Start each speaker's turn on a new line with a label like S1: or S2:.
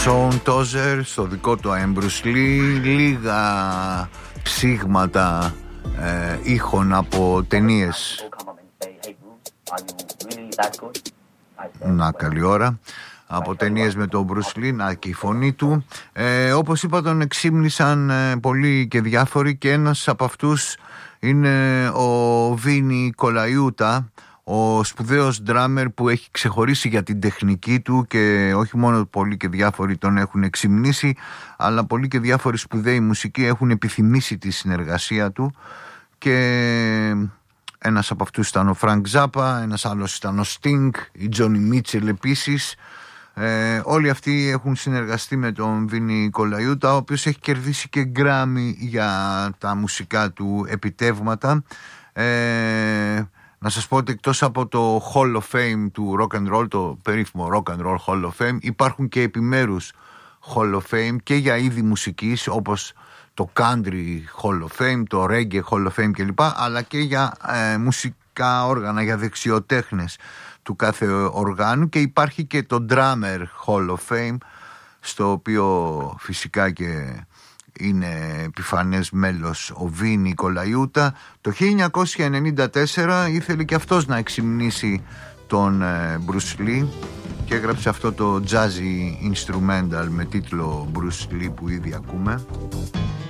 S1: Σον Τόζερ στο δικό του Bruce Lee, λίγα ψήγματα ήχων από ταινίες. Να, καλή ώρα. Από ταινίες με τον Bruce Lee, να, και η φωνή του. Όπως είπα, τον εξύμνησαν πολλοί και διάφοροι, και ένας από αυτούς είναι ο Βίνι Κολαϊούτα, ο σπουδαίος ντράμερ που έχει ξεχωρίσει για την τεχνική του, και όχι μόνο πολλοί και διάφοροι τον έχουν εξυμνήσει, αλλά πολλοί και διάφοροι σπουδαίοι μουσικοί έχουν επιθυμήσει τη συνεργασία του, και ένας από αυτούς ήταν ο Φρανκ Ζάπα, ένας άλλος ήταν ο Sting, η Τζόνι Μίτσελ επίσης. Όλοι αυτοί έχουν συνεργαστεί με τον Βίνι Κολαϊούτα, ο οποίος έχει κερδίσει και Γκράμι για τα μουσικά του επιτεύγματα. Να σας πω ότι εκτός από το Hall of Fame του Rock and Roll, το περίφημο Rock and Roll Hall of Fame, υπάρχουν και επιμέρους Hall of Fame και για είδη μουσικής, όπως το Country Hall of Fame, το Reggae Hall of Fame κλπ, αλλά και για μουσικά όργανα, για δεξιοτέχνες του κάθε οργάνου, και υπάρχει και το Drummer Hall of Fame, στο οποίο φυσικά και είναι επιφανές μέλος ο Βίνι Κολαϊούτα. Το 1994 ήθελε και αυτός να εξυμνήσει τον Bruce Lee και έγραψε αυτό το jazzy instrumental με τίτλο Bruce Lee που ήδη ακούμε.